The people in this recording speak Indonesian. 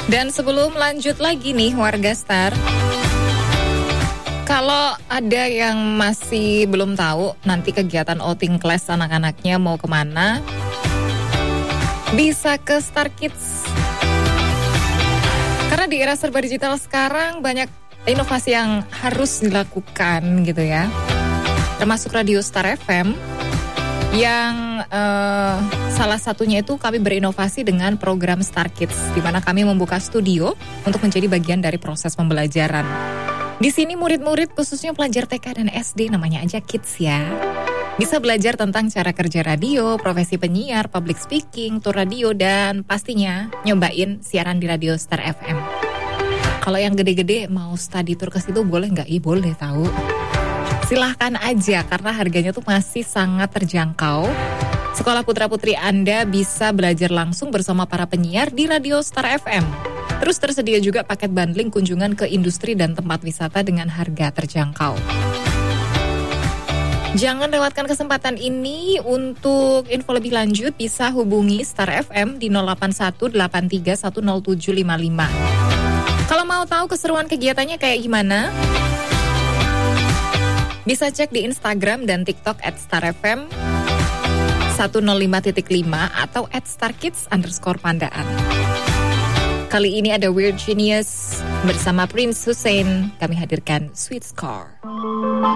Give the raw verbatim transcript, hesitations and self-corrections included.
Dan sebelum lanjut lagi nih warga Star, kalau ada yang masih belum tahu nanti kegiatan outing class anak-anaknya mau kemana, bisa ke Star Kids. Karena di era serba digital sekarang banyak inovasi yang harus dilakukan gitu ya. Termasuk radio Star F M yang uh, salah satunya itu kami berinovasi dengan program Star Kids, di mana kami membuka studio untuk menjadi bagian dari proses pembelajaran. Di sini murid-murid khususnya pelajar T K dan S D, namanya aja Kids ya, bisa belajar tentang cara kerja radio, profesi penyiar, public speaking, tour radio, dan pastinya nyobain siaran di radio Star F M. Kalau yang gede-gede mau study tour ke situ boleh nggak? Ih boleh tahu. Silahkan aja karena harganya tuh masih sangat terjangkau. Sekolah putra-putri Anda bisa belajar langsung bersama para penyiar di radio Star F M. Terus tersedia juga paket bundling kunjungan ke industri dan tempat wisata dengan harga terjangkau. Jangan lewatkan kesempatan ini. Untuk info lebih lanjut bisa hubungi Star F M di nol delapan satu delapan tiga satu nol tujuh lima lima. Kalau mau tahu keseruan kegiatannya kayak gimana, bisa cek di Instagram dan TikTok at Star F M seratus lima titik lima atau at starkids underscore pandaan. Kali ini ada Weird Genius bersama Prince Hussein. Kami hadirkan Sweet Scar.